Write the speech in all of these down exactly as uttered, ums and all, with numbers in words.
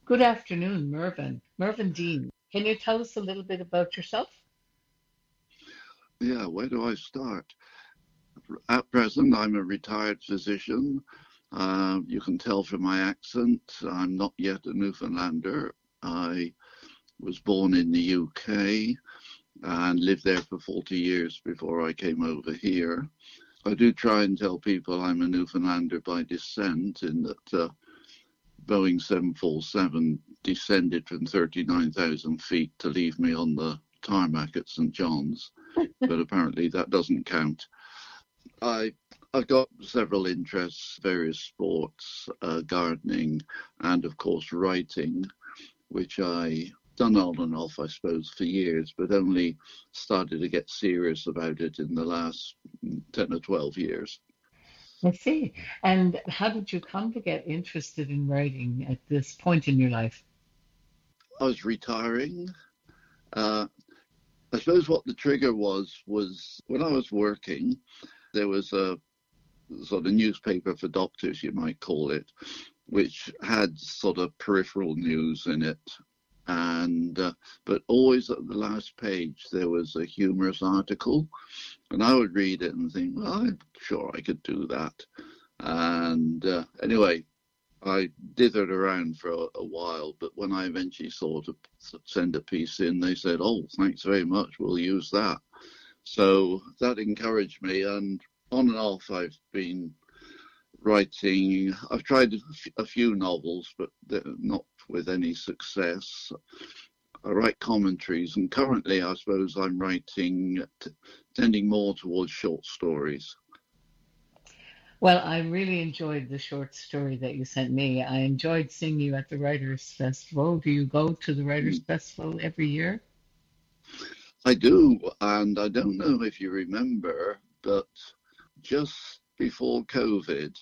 Good afternoon, Mervyn. Mervyn Dean. Can you tell us a little bit about yourself? Yeah, where do I start? At present, I'm a retired physician. Uh, you can tell from my accent, I'm not yet a Newfoundlander. I was born in the U K and lived there for forty years before I came over here. I do try and tell people I'm a Newfoundlander by descent, in that uh, Boeing seven forty-seven descended from thirty-nine thousand feet to leave me on the tarmac at St John's, but apparently that doesn't count. I I've got several interests, various sports, uh, gardening, and of course writing, which I done on and off, I suppose, for years, but only started to get serious about it in the last ten or twelve years. I see. And how did you come to get interested in writing at this point in your life? I was retiring. Uh, I suppose what the trigger was was when I was working, there was a sort of newspaper for doctors, you might call it, which had sort of peripheral news in it. And uh, but always at the last page there was a humorous article, and I would read it and think, well, I'm sure I could do that. And uh, anyway, I dithered around for a, a while, but when I eventually saw to send a piece in, they said, "Oh, thanks very much. We'll use that." So that encouraged me, and on and off I've been writing. I've tried a few novels, but not with any success. I write commentaries, and currently I suppose I'm writing, t- tending more towards short stories. Well, I really enjoyed the short story that you sent me. I enjoyed seeing you at the Writers' Festival. Do you go to the Writers' Mm. Festival every year? I do, and I don't know if you remember, but just before COVID,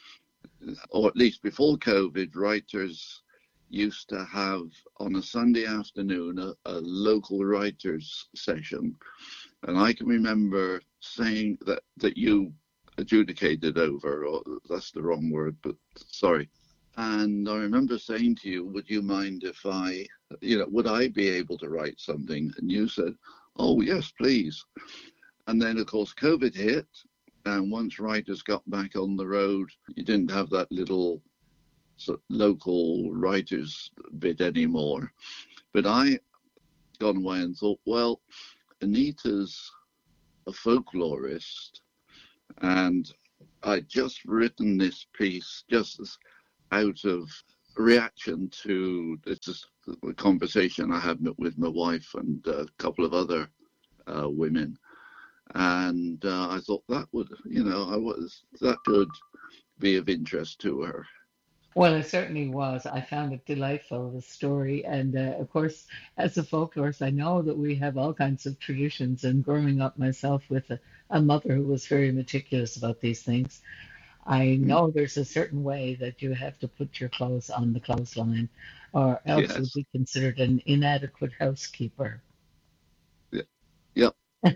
or at least before COVID, writers used to have on a Sunday afternoon a, a local writers session. And I can remember saying that, that you adjudicated over, or that's the wrong word, but sorry. And I remember saying to you, would you mind if I, you know, would I be able to write something? And you said, oh, yes, please. And then, of course, COVID hit. And once writers got back on the road, you didn't have that little sort of local writers bit anymore. But I got away and thought, well, Anita's a folklorist, and I'd just written this piece just out of reaction to this a conversation I had with my wife and a couple of other uh, women. And uh, I thought that would, you know, I was that could be of interest to her. Well, it certainly was. I found it delightful, the story. And uh, of course, as a folklorist, I know that we have all kinds of traditions. And growing up myself with a, a mother who was very meticulous about these things, I Mm. know there's a certain way that you have to put your clothes on the clothesline, or else you'll Yes. be considered an inadequate housekeeper. Yeah. Yep.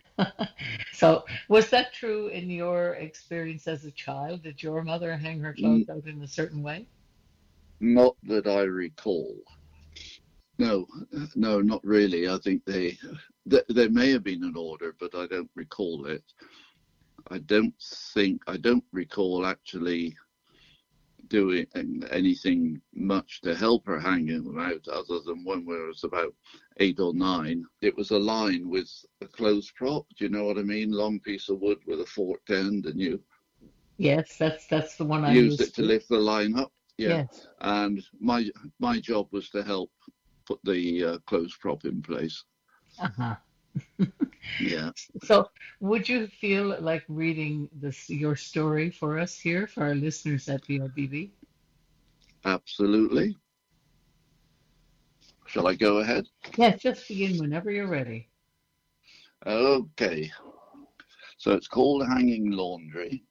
So, was that true in your experience as a child? Did your mother hang her clothes N- out in a certain way? Not that I recall. No, no, not really. I think they, th- there may have been an order, but I don't recall it. I don't think, I don't recall actually doing anything much to help her hanging them out, other than when we was about eight or nine. It was a line with a clothes prop. Do you know what I mean? Long piece of wood with a forked end, and you Yes, that's that's the one I'm used it used to to. lift the line up. Yeah, Yes. and my my job was to help put the uh, clothes prop in place. Uh-huh. Yeah, So, would you feel like reading this your story for us here for our listeners at B I B B? absolutely. Shall I go ahead? Yes, just begin whenever you're ready. Okay. So it's called Hanging Laundry.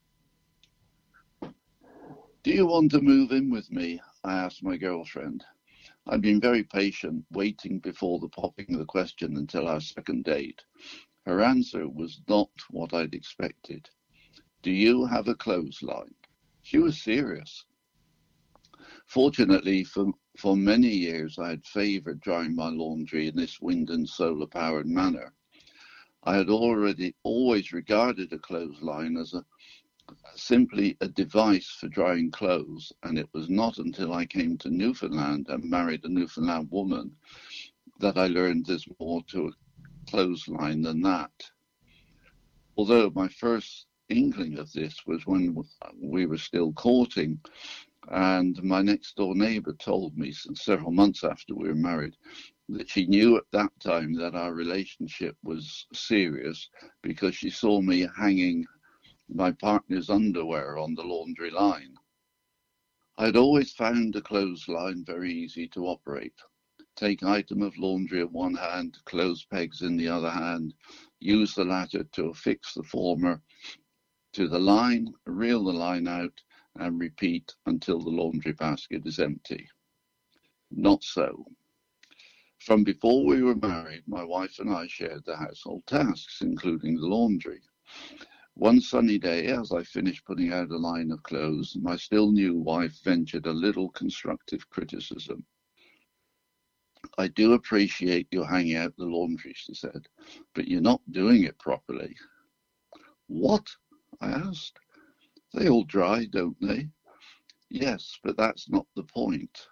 Do you want to move in with me? I asked my girlfriend. I'd been very patient, waiting before the popping of the question until our second date. Her answer was not what I'd expected. Do you have a clothesline? She was serious. Fortunately, for, for many years, I had favoured drying my laundry in this wind and solar-powered manner. I had already always regarded a clothesline as a simply a device for drying clothes, and it was not until I came to Newfoundland and married a Newfoundland woman that I learned there's more to a clothesline than that. Although my first inkling of this was when we were still courting, and my next door neighbour told me several months after we were married that she knew at that time that our relationship was serious because she saw me hanging my partner's underwear on the laundry line. I'd always found a clothesline very easy to operate. Take item of laundry in one hand, clothes pegs in the other hand, use the latter to affix the former to the line, reel the line out, and repeat until the laundry basket is empty. Not so. From before we were married, my wife and I shared the household tasks, including the laundry. One sunny day, as I finished putting out a line of clothes, my still new wife ventured a little constructive criticism. "I do appreciate you hanging out the laundry," she said, "but you're not doing it properly." "What?" I asked. "They all dry, don't they?" "Yes, but that's not the point."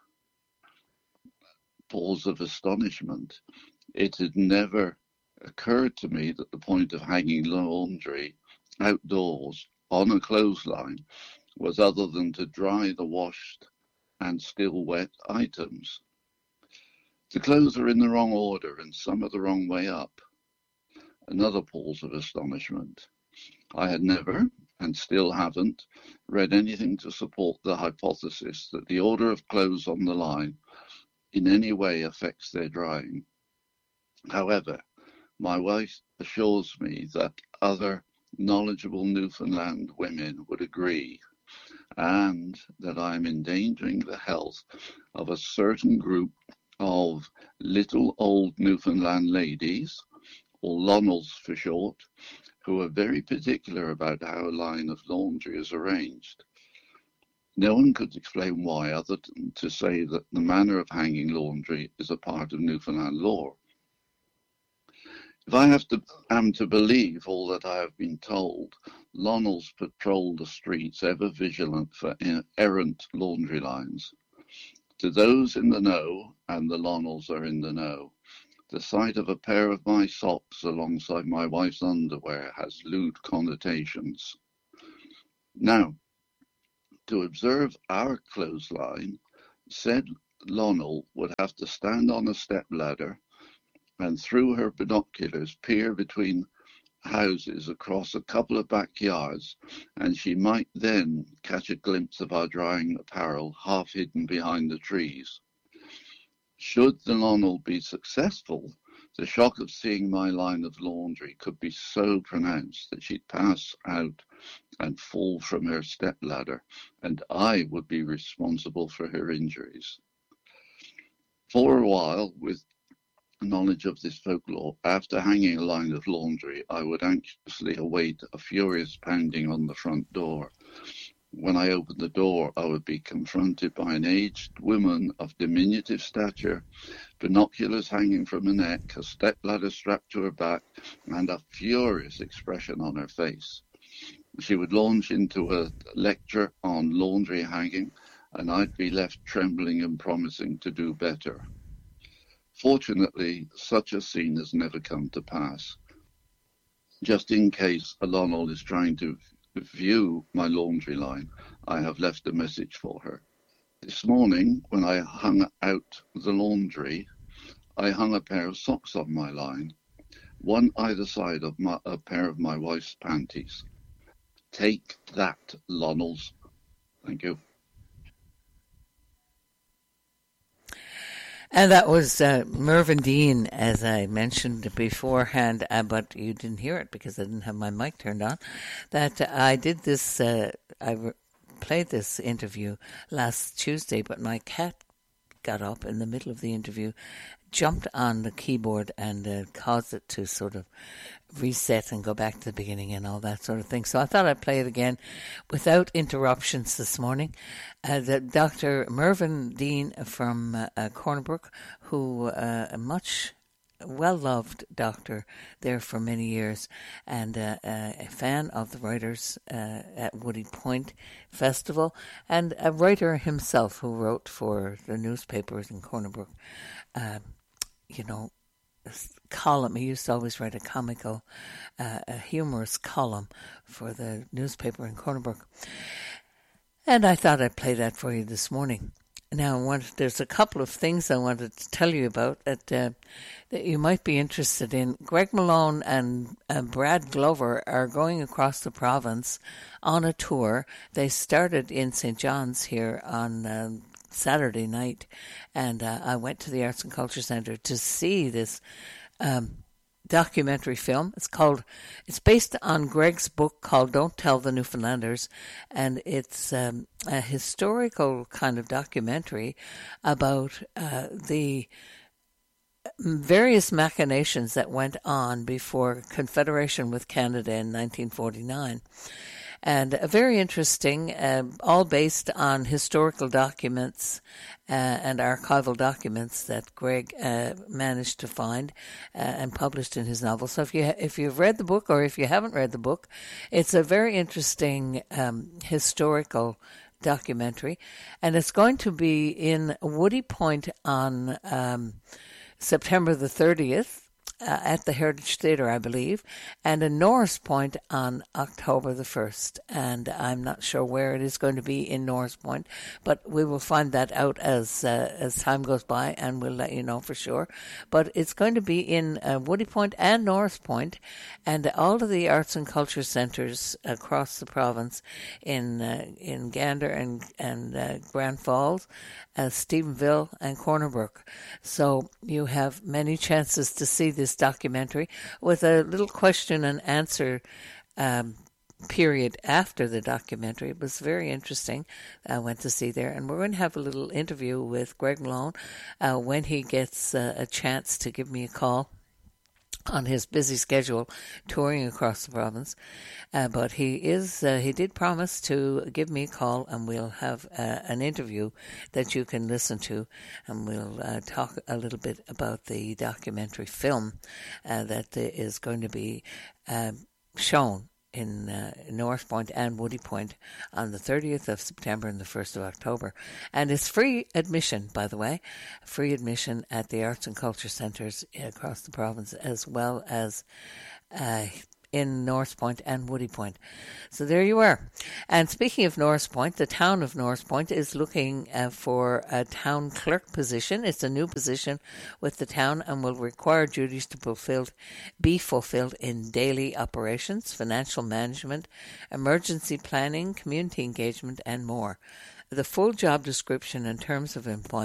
Pause of astonishment. It had never occurred to me that the point of hanging laundry outdoors on a clothesline was other than to dry the washed and still wet items. The clothes are in the wrong order and some are the wrong way up. Another pause of astonishment. I had never, and still haven't, read anything to support the hypothesis that the order of clothes on the line in any way affects their drying. However, my wife assures me that other knowledgeable Newfoundland women would agree, and that I am endangering the health of a certain group of little old Newfoundland ladies, or Lonels for short, who are very particular about how a line of laundry is arranged. No one could explain why, other than to say that the manner of hanging laundry is a part of Newfoundland law. If I have to, am to believe all that I have been told, Lonels patrol the streets ever vigilant for errant laundry lines. To those in the know, and the Lonels are in the know, the sight of a pair of my socks alongside my wife's underwear has lewd connotations. Now, to observe our clothesline, said Lonel would have to stand on a stepladder and through her binoculars peer between houses across a couple of backyards, and she might then catch a glimpse of our drying apparel half hidden behind the trees. Should the Lonel be successful, the shock of seeing my line of laundry could be so pronounced that she'd pass out and fall from her stepladder, and I would be responsible for her injuries. For a while, with knowledge of this folklore, after hanging a line of laundry, I would anxiously await a furious pounding on the front door. When I opened the door, I would be confronted by an aged woman of diminutive stature, binoculars hanging from her neck, a stepladder strapped to her back, and a furious expression on her face. She would launch into a lecture on laundry hanging, and I'd be left trembling and promising to do better. Fortunately, such a scene has never come to pass. Just in case a Lonel is trying to view my laundry line, I have left a message for her. This morning, when I hung out the laundry, I hung a pair of socks on my line, one either side of my, a pair of my wife's panties. Take that, Lonels. Thank you. And that was uh, Mervyn Dean, as I mentioned beforehand, uh, but you didn't hear it because I didn't have my mic turned on, that uh, I did this, uh, I re- played this interview last Tuesday, but my cat got up in the middle of the interview, jumped on the keyboard and uh, caused it to sort of reset and go back to the beginning and all that sort of thing. So I thought I'd play it again without interruptions this morning. Uh, the Doctor Mervyn Dean from uh, uh, Cornerbrook, who uh, a much well-loved doctor there for many years, and uh, uh, a fan of the writers uh, at Woody Point Festival, and a writer himself who wrote for the newspapers in Cornerbrook. Uh, you know, column. He used to always write a comical, uh, a humorous column for the newspaper in Cornerbrook. And I thought I'd play that for you this morning. Now, I want, there's a couple of things I wanted to tell you about that uh, that you might be interested in. Greg Malone and uh, Brad Glover are going across the province on a tour. They started in Saint John's here on uh, Saturday night, and uh, I went to the Arts and Culture Centre to see this um, documentary film. It's called, it's based on Greg's book called Don't Tell the Newfoundlanders, and it's um, a historical kind of documentary about uh, the various machinations that went on before Confederation with Canada in nineteen forty-nine. And uh, very interesting, uh, all based on historical documents uh, and archival documents that Greg uh, managed to find uh, and published in his novel. So if you if you've read the book, or if you haven't read the book, it's a very interesting um, historical documentary, and it's going to be in Woody Point on um, September the thirtieth. Uh, at the Heritage Theatre, I believe, and in Norris Point on October the first. And I'm not sure where it is going to be in Norris Point, but we will find that out as uh, as time goes by, and we'll let you know for sure. But it's going to be in uh, Woody Point and Norris Point, and all of the arts and culture centres across the province in uh, in Gander and, and uh, Grand Falls, uh, Stephenville and Cornerbrook. So you have many chances to see this documentary with a little question and answer um, period after the documentary. It was very interesting. I went to see there, and we're going to have a little interview with Greg Malone uh, when he gets uh, a chance to give me a call on his busy schedule touring across the province. Uh, but he is uh, he did promise to give me a call, and we'll have uh, an interview that you can listen to, and we'll uh, talk a little bit about the documentary film uh, that is going to be uh, shown in uh, North Point and Woody Point on the thirtieth of September and the first of October. And it's free admission, by the way, free admission at the Arts and Culture Centres across the province, as well as uh, in North Point and Woody Point. So there you are. And speaking of North Point, the town of North Point is looking uh, for a town clerk position. It's a new position with the town and will require duties to fulfill, be fulfilled in daily operations, financial management, emergency planning, community engagement, and more. The full job description and terms of employment